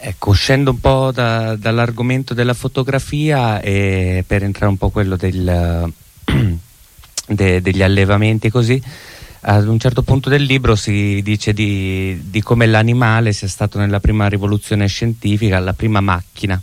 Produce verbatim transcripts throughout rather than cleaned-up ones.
Ecco, uscendo un po' da, dall'argomento della fotografia e per entrare un po' quello del, de, degli allevamenti così, ad un certo punto del libro si dice di, di come l'animale sia stato nella prima rivoluzione scientifica la prima macchina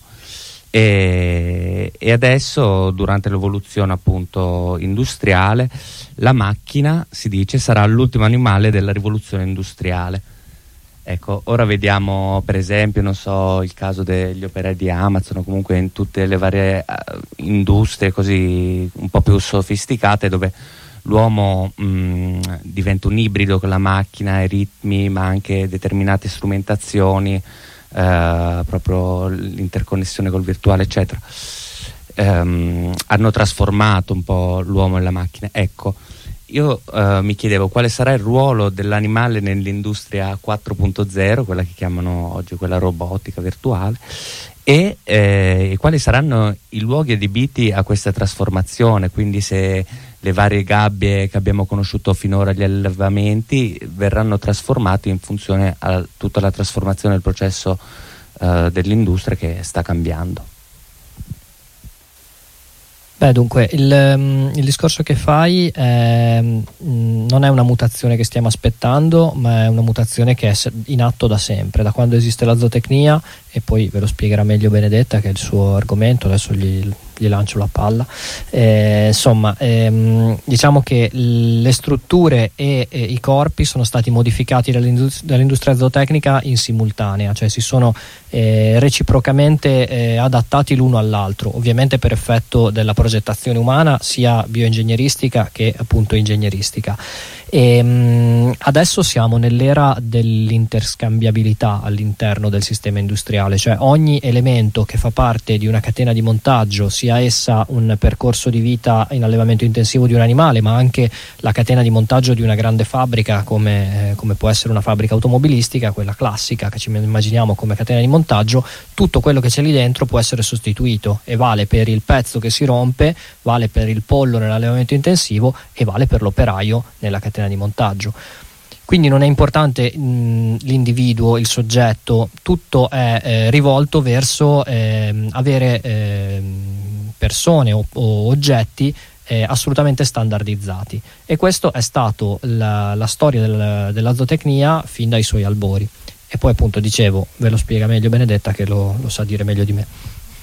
e, e adesso durante l'evoluzione appunto industriale la macchina, si dice, sarà l'ultimo animale della rivoluzione industriale. Ecco, ora vediamo per esempio, non so, il caso degli operai di Amazon o comunque in tutte le varie uh, industrie così un po' più sofisticate dove l'uomo mh, diventa un ibrido con la macchina, i ritmi ma anche determinate strumentazioni, uh, proprio l'interconnessione col virtuale eccetera, um, hanno trasformato un po' l'uomo e la macchina. Ecco, io uh, mi chiedevo quale sarà il ruolo dell'animale nell'industria quattro punto zero, quella che chiamano oggi quella robotica virtuale, e eh, quali saranno i luoghi adibiti a questa trasformazione, quindi se le varie gabbie che abbiamo conosciuto finora, gli allevamenti, verranno trasformati in funzione a tutta la trasformazione del processo uh, dell'industria che sta cambiando. Beh, dunque, il, il discorso che fai è, non è una mutazione che stiamo aspettando, ma è una mutazione che è in atto da sempre, da quando esiste la zootecnia, e poi ve lo spiegherà meglio Benedetta che è il suo argomento, adesso gli, gli lancio la palla. Eh, insomma, ehm, diciamo che le strutture e, e i corpi sono stati modificati dall'industria, dall'industria zootecnica in simultanea, cioè si sono eh, reciprocamente eh, adattati l'uno all'altro, ovviamente per effetto della progettazione umana sia bioingegneristica che appunto ingegneristica. E, mh, adesso siamo nell'era dell'interscambiabilità all'interno del sistema industriale, cioè ogni elemento che fa parte di una catena di montaggio, sia essa un percorso di vita in allevamento intensivo di un animale, ma anche la catena di montaggio di una grande fabbrica come, eh, come può essere una fabbrica automobilistica, quella classica che ci immaginiamo come catena di montaggio, tutto quello che c'è lì dentro può essere sostituito, e vale per il pezzo che si rompe, vale per il pollo nell'allevamento intensivo e vale per l'operaio nella catena di montaggio. Quindi non è importante mh, l'individuo, il soggetto, tutto è eh, rivolto verso eh, avere eh, persone o, o oggetti eh, assolutamente standardizzati, e questo è stato la, la storia del, della zootecnia fin dai suoi albori. E poi appunto dicevo, ve lo spiega meglio Benedetta che lo, lo sa dire meglio di me.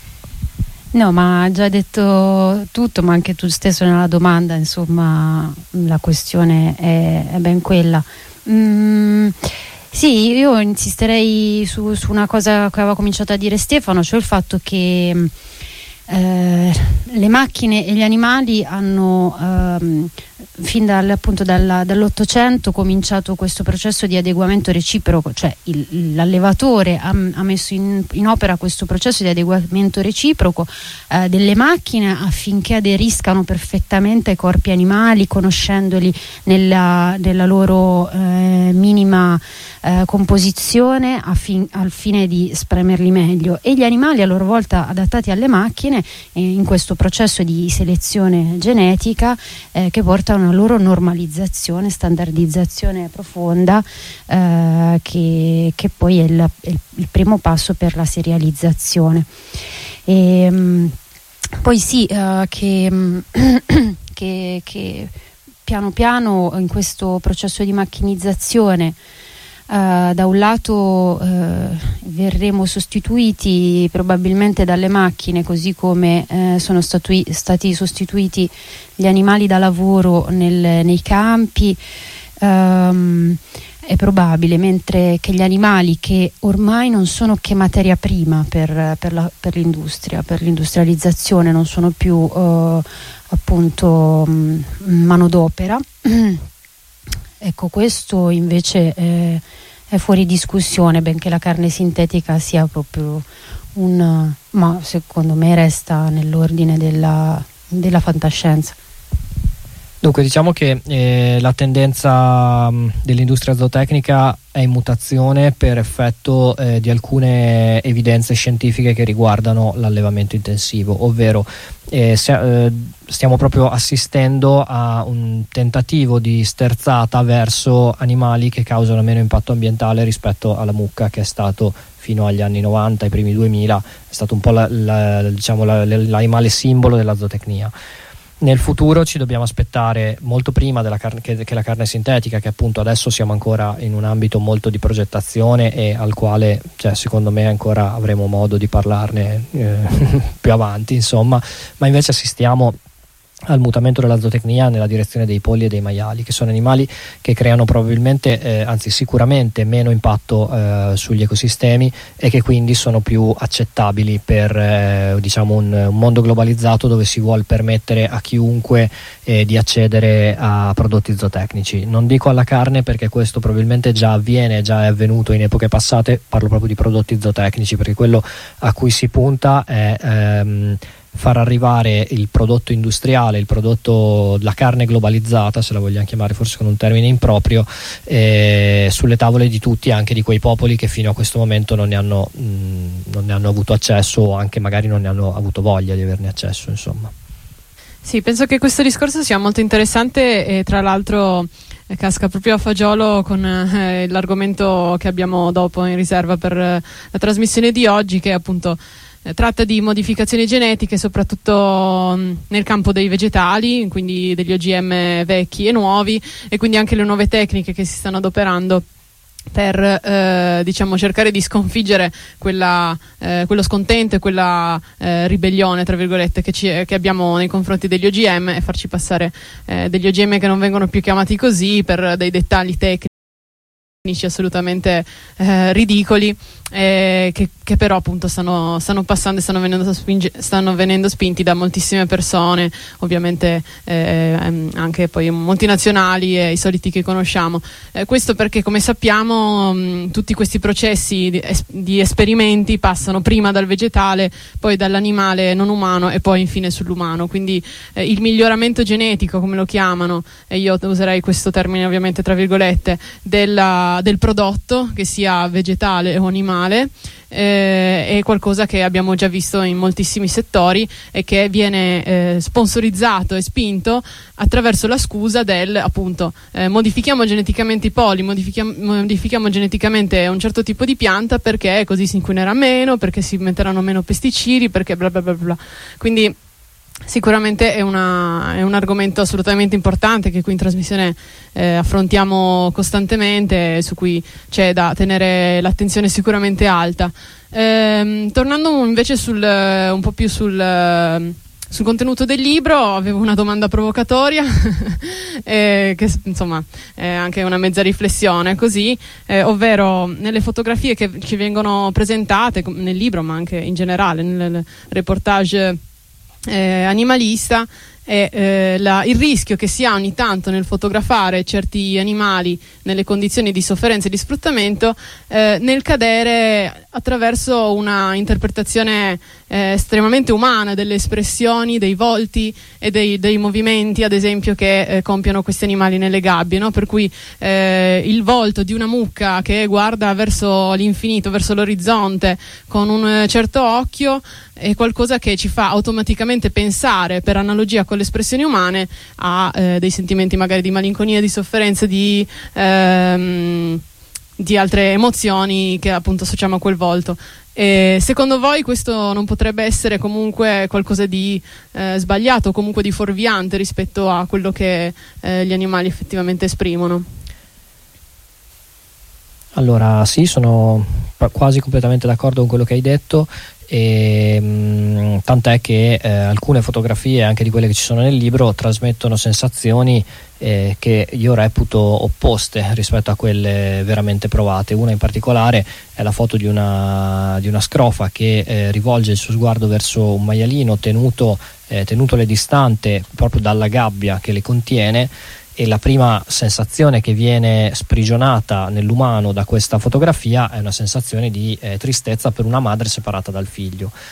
No, ma ha già detto tutto, ma anche tu stesso nella domanda, insomma, la questione è, è ben quella. Mm, sì, io insisterei su, su una cosa che aveva cominciato a dire Stefano, cioè il fatto che eh, le macchine e gli animali hanno ehm, fin dal, appunto dalla, dall'Ottocento cominciato questo processo di adeguamento reciproco, cioè il, l'allevatore ha, ha messo in, in opera questo processo di adeguamento reciproco eh, delle macchine affinché aderiscano perfettamente ai corpi animali, conoscendoli nella, nella loro eh, minima eh, composizione affin, al fine di spremerli meglio, e gli animali a loro volta adattati alle macchine eh, in questo processo di selezione genetica eh, che porta a una loro normalizzazione, standardizzazione profonda eh, che, che poi è il, è il primo passo per la serializzazione. E, mh, poi sì, uh, che, mh, che, che piano piano in questo processo di macchinizzazione Uh, da un lato uh, verremo sostituiti probabilmente dalle macchine, così come uh, sono stati, stati sostituiti gli animali da lavoro nel, nei campi, um, è probabile, mentre che gli animali, che ormai non sono che materia prima per, per, la, per l'industria, per l'industrializzazione, non sono più uh, appunto um, manodopera. Ecco, questo invece è, è fuori discussione, benché la carne sintetica sia proprio un, ma secondo me resta nell'ordine della, della fantascienza. Dunque, diciamo che eh, la tendenza mh, dell'industria zootecnica è in mutazione per effetto eh, di alcune evidenze scientifiche che riguardano l'allevamento intensivo, ovvero eh, se, eh, stiamo proprio assistendo a un tentativo di sterzata verso animali che causano meno impatto ambientale rispetto alla mucca, che è stato fino agli anni novanta, ai primi duemila, è stato un po' la, la, diciamo, la, l'animale simbolo della zootecnia. Nel futuro ci dobbiamo aspettare molto prima della carne, che, che la carne sintetica, che appunto adesso siamo ancora in un ambito molto di progettazione e al quale, cioè, secondo me ancora avremo modo di parlarne eh, più avanti, insomma, ma invece assistiamo al mutamento della zootecnia nella direzione dei polli e dei maiali, che sono animali che creano probabilmente, eh, anzi sicuramente meno impatto eh, sugli ecosistemi e che quindi sono più accettabili per eh, diciamo un, un mondo globalizzato dove si vuole permettere a chiunque eh, di accedere a prodotti zootecnici. Non dico alla carne, perché questo probabilmente già avviene, già è avvenuto in epoche passate, parlo proprio di prodotti zootecnici, perché quello a cui si punta è ehm, far arrivare il prodotto industriale, il prodotto, la carne globalizzata, se la vogliamo chiamare forse con un termine improprio, eh, sulle tavole di tutti, anche di quei popoli che fino a questo momento non ne hanno, mh, non ne hanno avuto accesso, o anche magari non ne hanno avuto voglia di averne accesso, insomma. Sì, penso che questo discorso sia molto interessante e tra l'altro eh, casca proprio a fagiolo con eh, l'argomento che abbiamo dopo in riserva per eh, la trasmissione di oggi, che appunto tratta di modificazioni genetiche soprattutto mh, nel campo dei vegetali, quindi degli O G M vecchi e nuovi, e quindi anche le nuove tecniche che si stanno adoperando per eh, diciamo cercare di sconfiggere quella, eh, quello scontento e quella eh, ribellione tra virgolette che, ci, che abbiamo nei confronti degli O G M, e farci passare eh, degli O G M che non vengono più chiamati così per dei dettagli tecnici assolutamente eh, ridicoli, eh, che, che però appunto stanno, stanno passando e stanno venendo, spingi, stanno venendo spinti da moltissime persone, ovviamente eh, anche poi multinazionali e i soliti che conosciamo. Eh, questo perché, come sappiamo, mh, tutti questi processi di, es, di esperimenti passano prima dal vegetale, poi dall'animale non umano e poi infine sull'umano, quindi eh, il miglioramento genetico, come lo chiamano, e io userei questo termine ovviamente tra virgolette, della del prodotto, che sia vegetale o animale, eh, è qualcosa che abbiamo già visto in moltissimi settori e che viene eh, sponsorizzato e spinto attraverso la scusa del appunto eh, modifichiamo geneticamente i polli, modifichiamo, modifichiamo geneticamente un certo tipo di pianta perché così si inquinerà meno, perché si metteranno meno pesticidi, perché bla bla bla bla. Quindi sicuramente è, una, è un argomento assolutamente importante che qui in trasmissione eh, affrontiamo costantemente, su cui c'è da tenere l'attenzione sicuramente alta. Ehm, tornando invece sul, un po' più sul, sul contenuto del libro, avevo una domanda provocatoria eh, che insomma è anche una mezza riflessione così, eh, ovvero nelle fotografie che ci vengono presentate nel libro, ma anche in generale nel reportage Eh, animalista, è eh, la, il rischio che si ha ogni tanto nel fotografare certi animali nelle condizioni di sofferenza e di sfruttamento, eh, nel cadere attraverso una interpretazione eh, estremamente umana delle espressioni, dei volti e dei, dei movimenti, ad esempio, che eh, compiono questi animali nelle gabbie, no? Per cui eh, il volto di una mucca che guarda verso l'infinito, verso l'orizzonte con un certo occhio, è qualcosa che ci fa automaticamente pensare, per analogia con le espressioni umane, a eh, dei sentimenti magari di malinconia, di sofferenza, di, ehm, di altre emozioni che appunto associamo a quel volto. E secondo voi questo non potrebbe essere comunque qualcosa di eh, sbagliato, comunque di fuorviante rispetto a quello che eh, gli animali effettivamente esprimono? Allora sì, sono quasi completamente d'accordo con quello che hai detto. E, mh, tant'è che eh, alcune fotografie, anche di quelle che ci sono nel libro, trasmettono sensazioni eh, che io reputo opposte rispetto a quelle veramente provate. Una in particolare è la foto di una, di una scrofa che eh, rivolge il suo sguardo verso un maialino tenuto, eh, tenutole distante proprio dalla gabbia che le contiene, e la prima sensazione che viene sprigionata nell'umano da questa fotografia è una sensazione di eh, tristezza per una madre separata dal figlio.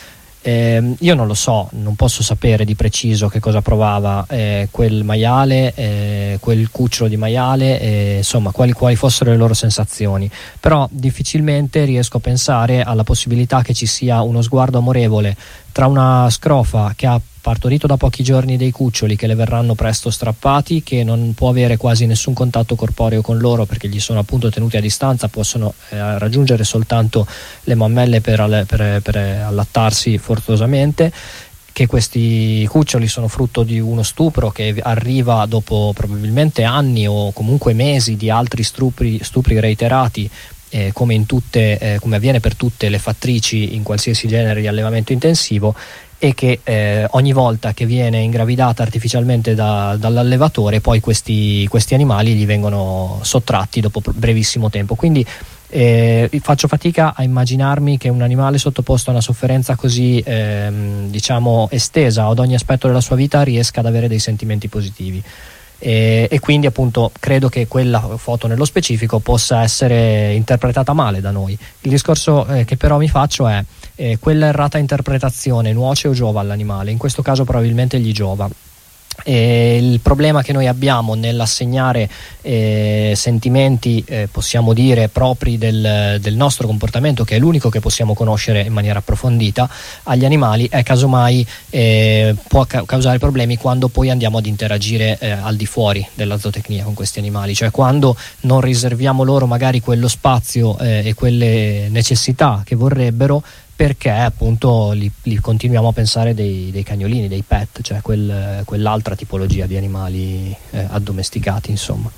Eh, io non lo so, non posso sapere di preciso che cosa provava eh, quel maiale, eh, quel cucciolo di maiale, eh, insomma quali, quali fossero le loro sensazioni, però difficilmente riesco a pensare alla possibilità che ci sia uno sguardo amorevole tra una scrofa che ha partorito da pochi giorni dei cuccioli che le verranno presto strappati, che non può avere quasi nessun contatto corporeo con loro perché gli sono appunto tenuti a distanza, possono eh, raggiungere soltanto le mammelle per, per, per allattarsi forzosamente, che questi cuccioli sono frutto di uno stupro che arriva dopo probabilmente anni o comunque mesi di altri stupri, stupri reiterati, eh, come, in tutte, eh, come avviene per tutte le fattrici in qualsiasi genere di allevamento intensivo, e che eh, ogni volta che viene ingravidata artificialmente da, dall'allevatore poi questi, questi animali gli vengono sottratti dopo brevissimo tempo. Quindi eh, faccio fatica a immaginarmi che un animale sottoposto a una sofferenza così ehm, diciamo estesa ad ogni aspetto della sua vita riesca ad avere dei sentimenti positivi. E, e quindi appunto credo che quella foto nello specifico possa essere interpretata male da noi. Il discorso eh, che però mi faccio è eh, quella errata interpretazione nuoce o giova all'animale? In questo caso probabilmente gli giova. E il problema che noi abbiamo nell'assegnare eh, sentimenti eh, possiamo dire propri del, del nostro comportamento, che è l'unico che possiamo conoscere in maniera approfondita, agli animali è casomai eh, può ca- causare problemi quando poi andiamo ad interagire eh, al di fuori della zootecnia con questi animali, cioè quando non riserviamo loro magari quello spazio eh, e quelle necessità che vorrebbero, perché appunto li, li continuiamo a pensare dei, dei cagnolini, dei pet, cioè quel, quell'altra tipologia di animali eh, addomesticati, insomma.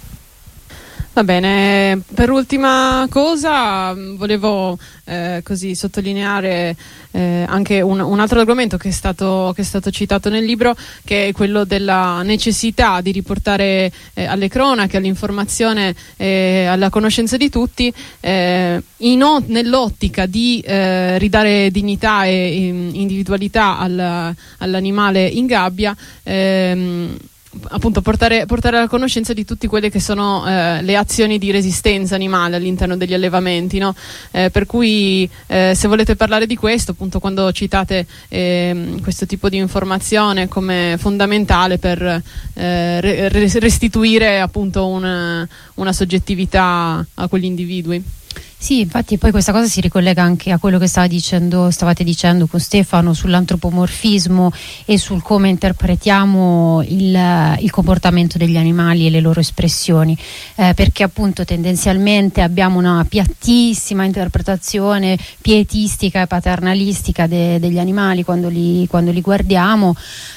Va bene, per ultima cosa volevo eh, così sottolineare eh, anche un, un altro argomento che è stato, che è stato citato nel libro, che è quello della necessità di riportare eh, alle cronache, all'informazione, eh, alla conoscenza di tutti, eh, in o- nell'ottica di eh, ridare dignità e individualità al, all'animale in gabbia, ehm, appunto portare, portare alla conoscenza di tutte quelle che sono eh, le azioni di resistenza animale all'interno degli allevamenti, no? Eh, per cui eh, se volete parlare di questo, appunto quando citate eh, questo tipo di informazione come fondamentale per eh, re- restituire appunto una, una soggettività a quegli individui. Sì, infatti poi questa cosa si ricollega anche a quello che stava dicendo, stavate dicendo con Stefano sull'antropomorfismo e sul come interpretiamo il, il comportamento degli animali e le loro espressioni, eh, perché appunto tendenzialmente abbiamo una piattissima interpretazione pietistica e paternalistica de, degli animali quando li, quando li guardiamo,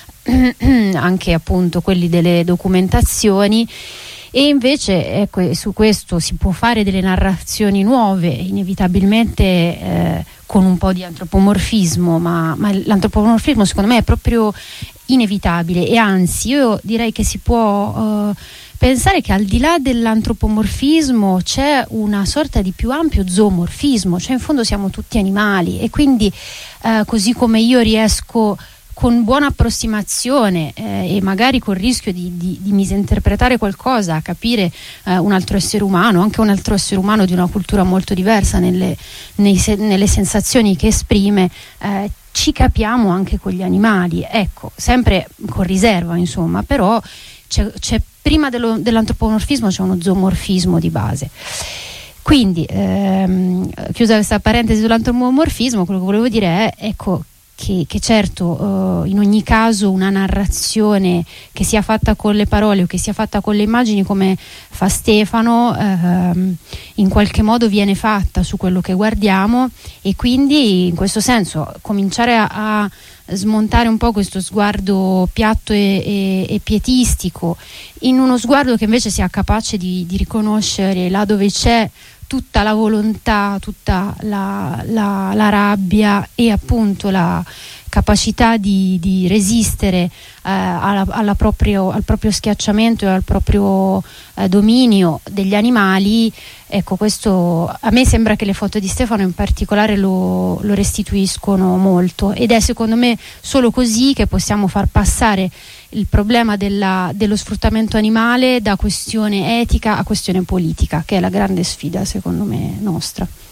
anche appunto quelli delle documentazioni. E invece ecco, su questo si può fare delle narrazioni nuove, inevitabilmente eh, con un po' di antropomorfismo, ma, ma l'antropomorfismo secondo me è proprio inevitabile, e anzi io direi che si può eh, pensare che al di là dell'antropomorfismo c'è una sorta di più ampio zoomorfismo, cioè in fondo siamo tutti animali, e quindi eh, così come io riesco con buona approssimazione eh, e magari col rischio di, di, di misinterpretare qualcosa, a capire eh, un altro essere umano, anche un altro essere umano di una cultura molto diversa nelle, nei, nelle sensazioni che esprime, eh, ci capiamo anche con gli animali, ecco, sempre con riserva insomma, però c'è, c'è prima dello, dell'antropomorfismo c'è uno zoomorfismo di base. Quindi ehm, chiusa questa parentesi sull'antropomorfismo, quello che volevo dire è ecco Che, che certo uh, in ogni caso una narrazione che sia fatta con le parole o che sia fatta con le immagini, come fa Stefano, uh, in qualche modo viene fatta su quello che guardiamo, e quindi in questo senso cominciare a, a smontare un po' questo sguardo piatto e, e, e pietistico in uno sguardo che invece sia capace di, di riconoscere là dove c'è tutta la volontà, tutta la, la, la rabbia e appunto la capacità di, di resistere eh, alla, alla proprio, al proprio schiacciamento e al proprio eh, dominio degli animali. Ecco, questo a me sembra che le foto di Stefano in particolare lo, lo restituiscono molto, ed è secondo me solo così che possiamo far passare il problema della, dello sfruttamento animale da questione etica a questione politica, che è la grande sfida secondo me nostra.